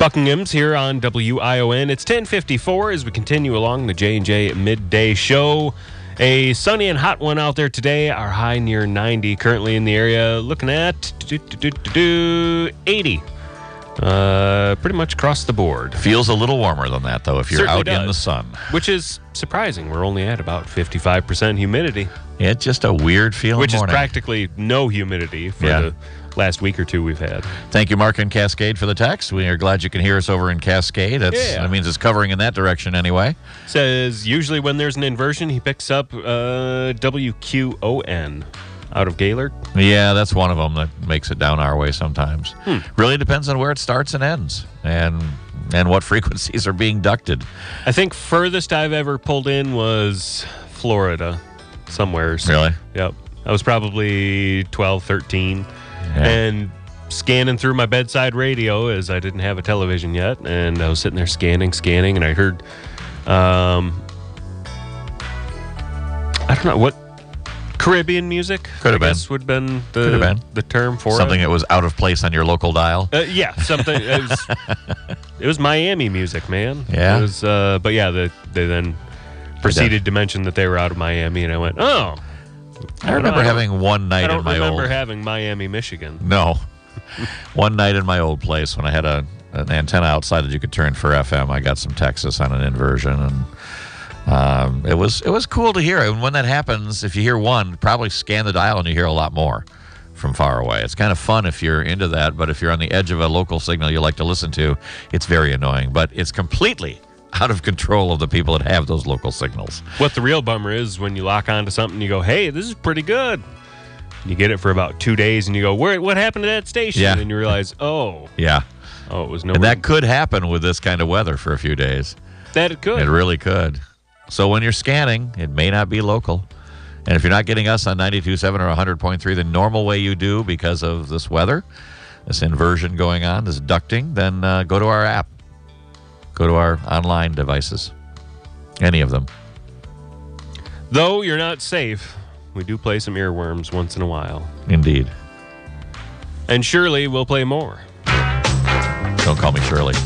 Buckingham's here on WION. It's 10:54 as we continue along the J&J Midday Show. A sunny and hot one out there today. Our high near 90. Currently in the area looking at 80. Pretty much across the board. Feels a little warmer than that, though, if you're Certainly out does. in the sun. Which is surprising. We're only at about 55% humidity. Yeah, it's just a weird feeling Which morning. is practically no humidity for the last week or two we've had. Thank you, Mark in Cascade, for the text. We are glad you can hear us over in Cascade. That means it's covering in that direction anyway. Says usually when there's an inversion, he picks up WQON out of Gaylord. Yeah, that's one of them that makes it down our way sometimes. Really depends on where it starts and ends and what frequencies are being ducted. I think furthest I've ever pulled in was Florida, somewhere. Really? Yep. I was probably 12, 13. Yeah. And scanning through my bedside radio as I didn't have a television yet. And I was sitting there scanning, and I heard, I don't know, what Caribbean music? Could have been. Would have been the term for something that was out of place on your local dial. Yeah, something. It was Miami music, man. Yeah. It was, but yeah, they then proceeded to mention that they were out of Miami, and I went, oh. I remember having one night in my I don't remember old... having Miami, Michigan. No. One night in my old place when I had an antenna outside that you could turn for FM, I got some Texas on an inversion, and it was cool to hear. And when that happens, if you hear one, probably scan the dial and you hear a lot more from far away. It's kind of fun if you're into that, but if you're on the edge of a local signal you like to listen to, it's very annoying. But it's completely out of control of the people that have those local signals. What the real bummer is when you lock onto something and you go, hey, this is pretty good. You get it for about 2 days and you go, what happened to that station? Yeah. And you realize, it was no. And that could happen with this kind of weather for a few days. That it could. It really could. So when you're scanning, it may not be local. And if you're not getting us on 92.7 or 100.3 the normal way you do because of this weather, this inversion going on, this ducting, then go to our app. Go to our online devices. Any of them. Though you're not safe, we do play some earworms once in a while. Indeed. And surely we'll play more. Don't call me Shirley.